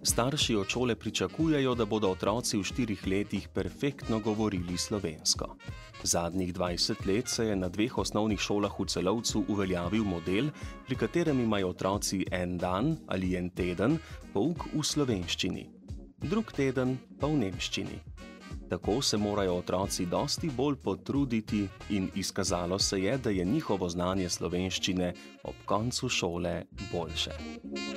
Starši od šole pričakujejo, da bodo otroci v 4 letih perfektno govorili slovensko. Zadnjih 20 let se je na 2 osnovnih šolah v Celovcu uveljavil model, pri katerem imajo otroci en dan ali en teden pouk v slovenščini, drug teden pa v nemščini. Tako se morajo otroci dosti bolj potruditi in izkazalo se je, da je njihovo znanje slovenščine ob koncu šole boljše.